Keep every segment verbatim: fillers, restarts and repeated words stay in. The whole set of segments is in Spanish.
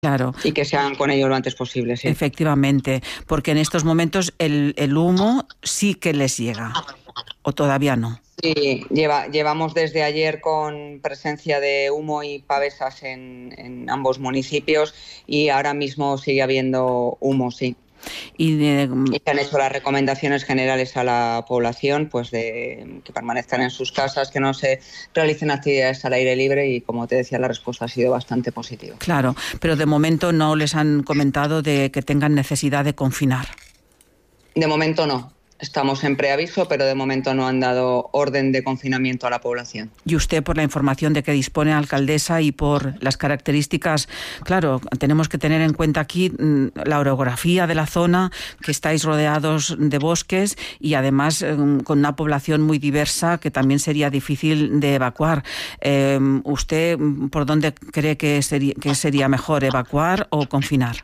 Claro. Y que se hagan con ello lo antes posible, sí. Efectivamente, porque en estos momentos el, el humo sí que les llega, ¿o todavía no? Sí, lleva, llevamos desde ayer con presencia de humo y pavesas en, en ambos municipios y ahora mismo sigue habiendo humo, sí. Y, de, y se han hecho las recomendaciones generales a la población, pues de que permanezcan en sus casas, que no se realicen actividades al aire libre y, como te decía, la respuesta ha sido bastante positiva. Claro, pero de momento no les han comentado de que tengan necesidad de confinar. De momento no. Estamos en preaviso, pero de momento no han dado orden de confinamiento a la población. Y usted, por la información de que dispone, alcaldesa, y por las características, claro, tenemos que tener en cuenta aquí la orografía de la zona, que estáis rodeados de bosques y además eh, con una población muy diversa que también sería difícil de evacuar. Eh, ¿Usted por dónde cree que sería, que sería mejor, evacuar o confinar?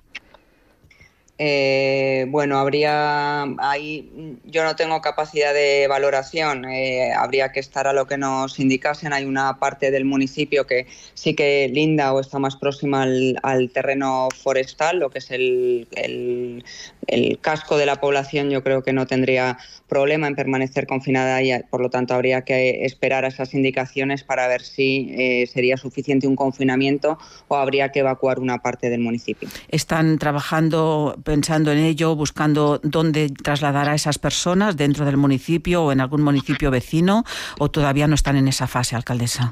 Eh, bueno, habría ahí, yo no tengo capacidad de valoración, eh, habría que estar a lo que nos indicasen. Hay una parte del municipio que sí que linda o está más próxima al, al terreno forestal, lo que es el, el, el casco de la población. Yo creo que no tendría problema en permanecer confinada y, por lo tanto, habría que esperar a esas indicaciones para ver si eh, sería suficiente un confinamiento o habría que evacuar una parte del municipio. ¿Están trabajando, pensando en ello, buscando dónde trasladar a esas personas dentro del municipio o en algún municipio vecino, o todavía no están en esa fase, alcaldesa?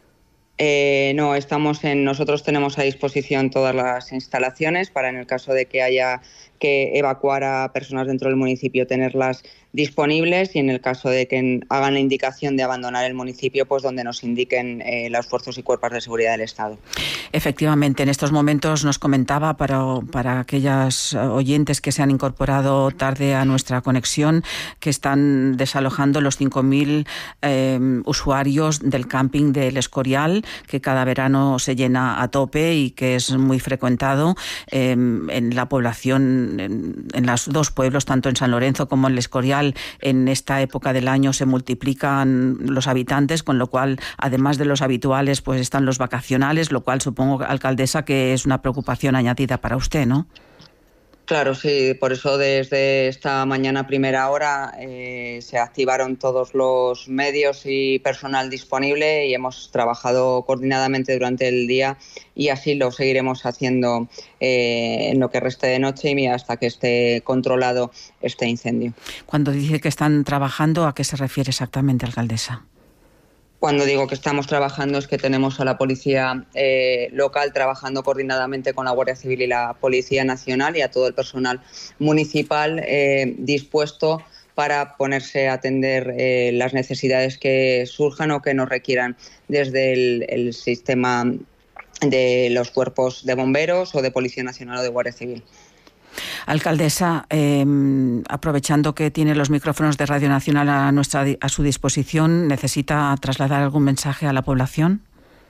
Eh, no, estamos en, nosotros tenemos a disposición todas las instalaciones para, en el caso de que haya que evacuar a personas dentro del municipio, tenerlas disponibles, y en el caso de que hagan la indicación de abandonar el municipio, pues donde nos indiquen eh, los fuerzas y cuerpos de seguridad del Estado. Efectivamente, en estos momentos nos comentaba, para, para aquellas oyentes que se han incorporado tarde a nuestra conexión, que están desalojando los cinco mil eh, usuarios del camping del Escorial, que cada verano se llena a tope y que es muy frecuentado eh, en la población, en, en los dos pueblos, tanto en San Lorenzo como en el Escorial. En esta época del año se multiplican los habitantes, con lo cual, además de los habituales, pues están los vacacionales, lo cual supongo, alcaldesa, que es una preocupación añadida para usted, ¿no? Claro, sí, por eso desde esta mañana primera hora eh, se activaron todos los medios y personal disponible y hemos trabajado coordinadamente durante el día, y así lo seguiremos haciendo eh, en lo que reste de noche y hasta que esté controlado este incendio. Cuando dice que están trabajando, ¿a qué se refiere exactamente, alcaldesa? Cuando digo que estamos trabajando es que tenemos a la policía eh, local trabajando coordinadamente con la Guardia Civil y la Policía Nacional y a todo el personal municipal eh, dispuesto para ponerse a atender eh, las necesidades que surjan o que nos requieran desde el, el sistema de los cuerpos de bomberos o de Policía Nacional o de Guardia Civil. Alcaldesa, eh, aprovechando que tiene los micrófonos de Radio Nacional a, nuestra, a su disposición, ¿necesita trasladar algún mensaje a la población?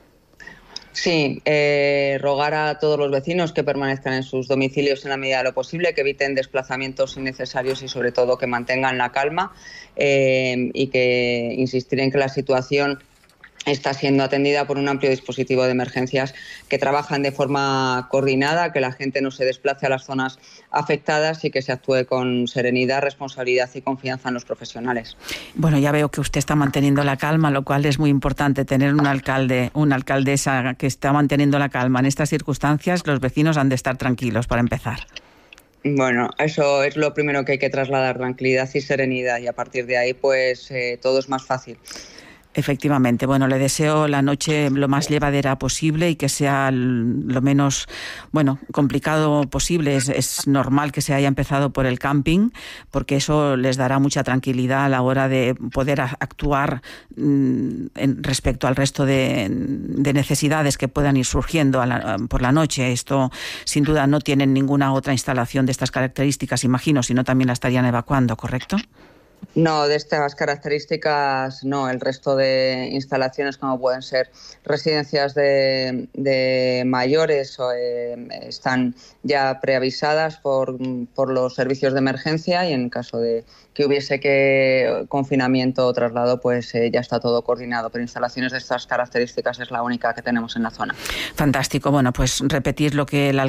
Sí, eh, rogar a todos los vecinos que permanezcan en sus domicilios en la medida de lo posible, que eviten desplazamientos innecesarios y, sobre todo, que mantengan la calma eh, y que insistir en que la situación está siendo atendida por un amplio dispositivo de emergencias que trabajan de forma coordinada, que la gente no se desplace a las zonas afectadas y que se actúe con serenidad, responsabilidad y confianza en los profesionales. Bueno, ya veo que usted está manteniendo la calma, lo cual es muy importante, tener un alcalde, una alcaldesa que está manteniendo la calma. En estas circunstancias, los vecinos han de estar tranquilos, para empezar. Bueno, eso es lo primero que hay que trasladar, tranquilidad y serenidad, y a partir de ahí pues eh, todo es más fácil. Efectivamente. Bueno, le deseo la noche lo más llevadera posible y que sea lo menos, bueno, complicado posible. Es, es normal que se haya empezado por el camping, porque eso les dará mucha tranquilidad a la hora de poder actuar mmm, en, respecto al resto de, de necesidades que puedan ir surgiendo a la, por la noche. Esto, sin duda, no tienen ninguna otra instalación de estas características, imagino, si no también la estarían evacuando, ¿correcto? No, de estas características no. El resto de instalaciones, como pueden ser residencias de, de mayores, eh, están ya preavisadas por, por los servicios de emergencia, y en caso de que hubiese que confinamiento o traslado, pues eh, ya está todo coordinado. Pero instalaciones de estas características es la única que tenemos en la zona. Fantástico. Bueno, pues repetir lo que el